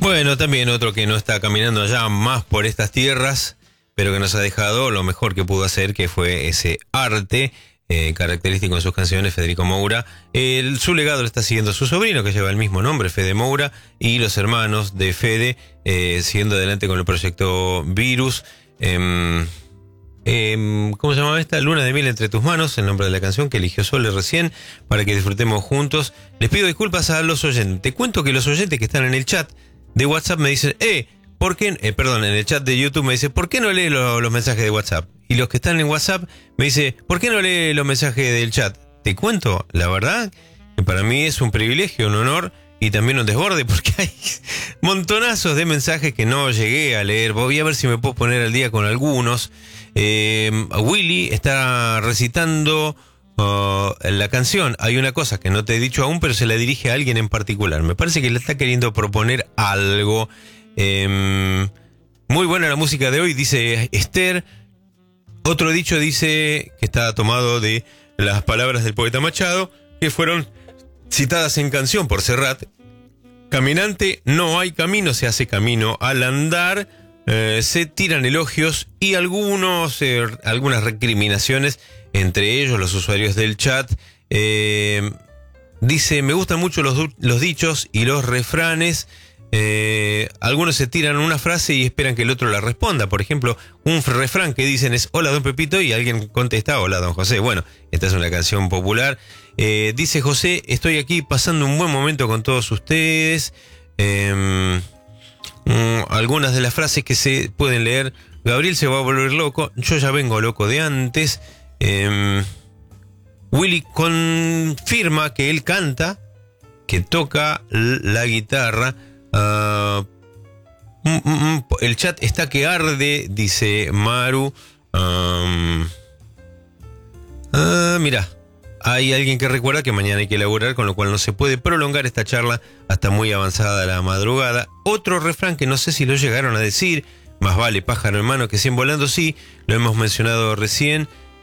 Bueno, también otro que no está caminando allá más por estas tierras, pero que nos ha dejado lo mejor que pudo hacer, que fue ese arte característico en sus canciones, Federico Moura. Su legado lo está siguiendo su sobrino, que lleva el mismo nombre, Fede Moura, y los hermanos de Fede, siguiendo adelante con el proyecto Virus. ¿Cómo se llamaba esta? Luna de miel entre tus manos, el nombre de la canción que eligió Sole recién, para que disfrutemos juntos. Les pido disculpas a los oyentes. Te cuento que los oyentes que están en el chat de WhatsApp me dicen, ¿por qué? Perdón, en el chat de YouTube me dice, ¿por qué no lees los mensajes de WhatsApp? Y los que están en WhatsApp me dice, ¿por qué no lees los mensajes del chat? Te cuento, la verdad, que para mí es un privilegio, un honor y también un desborde, porque hay montonazos de mensajes que no llegué a leer. Voy a ver si me puedo poner al día con algunos. Willy está recitando la canción. Hay una cosa que no te he dicho aún, pero se la dirige a alguien en particular. Me parece que le está queriendo proponer algo. Muy buena la música de hoy, dice Esther. Otro dicho dice que está tomado de las palabras del poeta Machado, que fueron citadas en canción por Serrat. Caminante, no hay camino, se hace camino al andar. Se tiran elogios y algunas recriminaciones, entre ellos los usuarios del chat. Dice, me gustan mucho los dichos y los refranes. Algunos se tiran una frase y esperan que el otro la responda. Por ejemplo, un refrán que dicen es hola don Pepito y alguien contesta hola don José. Bueno, esta es una canción popular. Dice José, estoy aquí pasando un buen momento con todos ustedes. Algunas de las frases que se pueden leer: Gabriel se va a volver loco, yo ya vengo loco de antes. Willy confirma que él canta, que toca la guitarra. El chat está que arde, dice Maru. Mirá, hay alguien que recuerda que mañana hay que laburar, con lo cual no se puede prolongar esta charla hasta muy avanzada la madrugada. Otro refrán que no sé si lo llegaron a decir: más vale pájaro en mano que 100 volando. Sí, lo hemos mencionado recién.